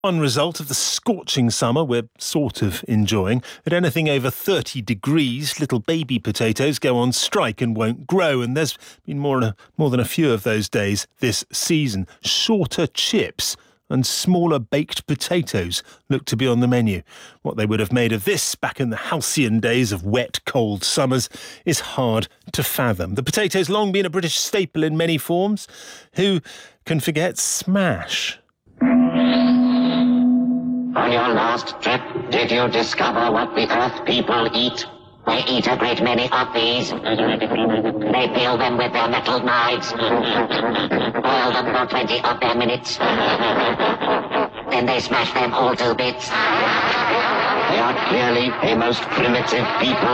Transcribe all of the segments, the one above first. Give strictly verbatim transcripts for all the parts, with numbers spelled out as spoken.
One result of the scorching summer we're sort of enjoying. At anything over thirty degrees, little baby potatoes go on strike and won't grow, and there's been more, more than a few of those days this season. Shorter chips and smaller baked potatoes look to be on the menu. What they would have made of this back in the halcyon days of wet, cold summers is hard to fathom. The potato's long been a British staple in many forms. Who can forget smash? On your last trip, did you discover what the Earth people eat? They eat a great many of these. They peel them with their metal knives, boil them for twenty of their minutes. Then they smash them all to bits. They are clearly a most primitive people.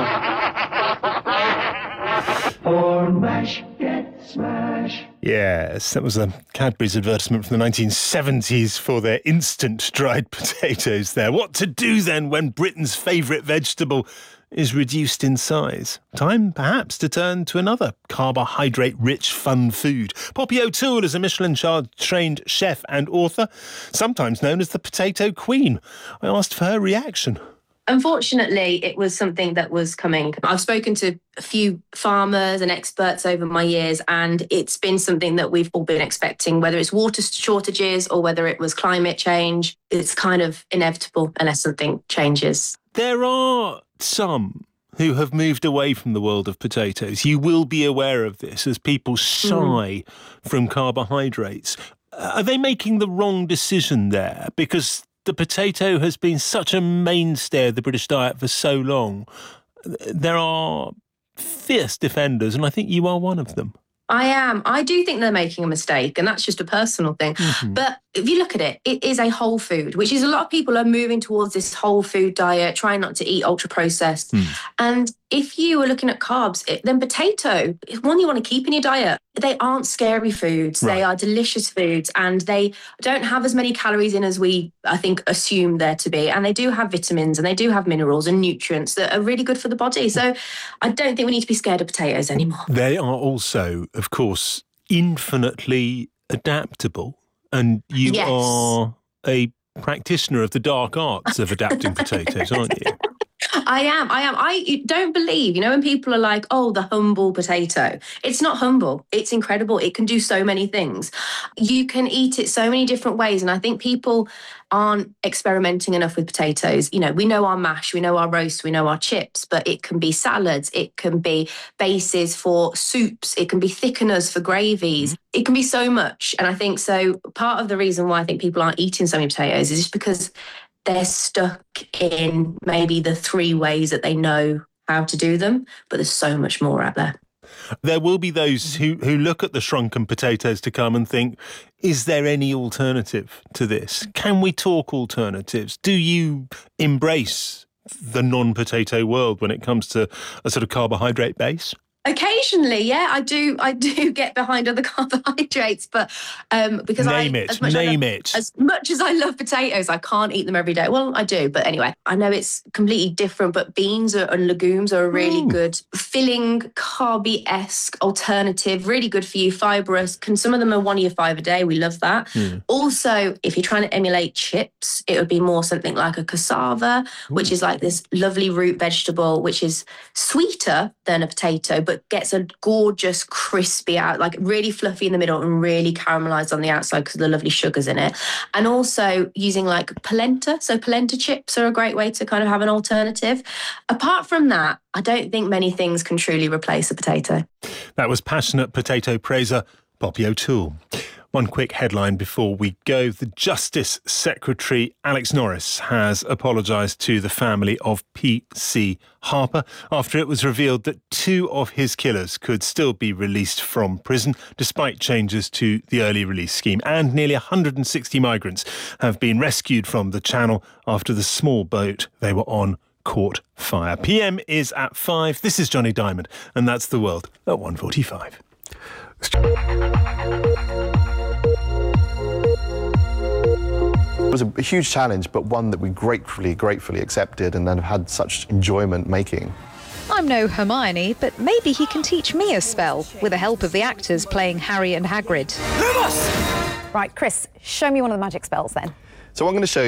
For mash, get smash. Yes, that was a Cadbury's advertisement from the nineteen seventies for their instant dried potatoes there. What to do then when Britain's favourite vegetable is reduced in size? Time, perhaps, to turn to another carbohydrate-rich fun food. Poppy O'Toole is a Michelin-trained chef and author, sometimes known as the Potato Queen. I asked for her reaction. Unfortunately, it was something that was coming. I've spoken to a few farmers and experts over my years, and it's been something that we've all been expecting, whether it's water shortages or whether it was climate change. It's kind of inevitable unless something changes. There are some who have moved away from the world of potatoes. You will be aware of this as people shy mm. from carbohydrates. Are they making the wrong decision there? Because the potato has been such a mainstay of the British diet for so long. There are fierce defenders, and I think you are one of them. I am. I do think they're making a mistake, and that's just a personal thing. Mm-hmm. But if you look at it, it is a whole food, which is a lot of people are moving towards this whole food diet, trying not to eat ultra processed. Mm. And if you are looking at carbs, it, then potato is one you want to keep in your diet. They aren't scary foods. Right. They are delicious foods, and they don't have as many calories in as we, I think, assume there to be. And they do have vitamins and they do have minerals and nutrients that are really good for the body. So I don't think we need to be scared of potatoes anymore. They are also, of course, infinitely adaptable. And you yes. are a practitioner of the dark arts of adapting potatoes, aren't you? I am. I am. I don't believe, you know, when people are like, oh, the humble potato. It's not humble. It's incredible. It can do so many things. You can eat it so many different ways. And I think people aren't experimenting enough with potatoes. You know, we know our mash, we know our roast, we know our chips, but it can be salads. It can be bases for soups. It can be thickeners for gravies. Mm-hmm. It can be so much. And I think so part of the reason why I think people aren't eating so many potatoes is just because they're stuck in maybe the three ways that they know how to do them, but there's so much more out there. There will be those who, who look at the shrunken potatoes to come and think, is there any alternative to this? Can we talk alternatives? Do you embrace the non-potato world when it comes to a sort of carbohydrate base? Occasionally, yeah, I do. I do get behind other carbohydrates, but um, because name I it, as much name as I love, it. As much as I love potatoes, I can't eat them every day. Well, I do, but anyway, I know it's completely different. But beans are, and legumes are a really Ooh. good filling, carby-esque alternative. Really good for you, fibrous. Can some of them are one of your five a day? We love that. Mm. Also, if you're trying to emulate chips, it would be more something like a cassava, Ooh. which is like this lovely root vegetable, which is sweeter than a potato, but gets a gorgeous crispy out, like really fluffy in the middle and really caramelized on the outside because of the lovely sugars in it. And also using like polenta. So polenta chips are a great way to kind of have an alternative. Apart from that, I don't think many things can truly replace a potato. That was passionate potato praiser Poppy O'Toole. One quick headline before we go. The Justice Secretary, Alex Norris, has apologised to the family of P C Harper after it was revealed that two of his killers could still be released from prison despite changes to the early release scheme. And nearly one hundred sixty migrants have been rescued from the Channel after the small boat they were on caught fire. P M is at five. This is Johnny Diamond, and that's The World at one forty-five. It was a huge challenge, but one that we gratefully, gratefully accepted and then have had such enjoyment making. I'm no Hermione, but maybe he can teach me a spell, with the help of the actors playing Harry and Hagrid. Right, Chris, show me one of the magic spells then. So I'm going to show you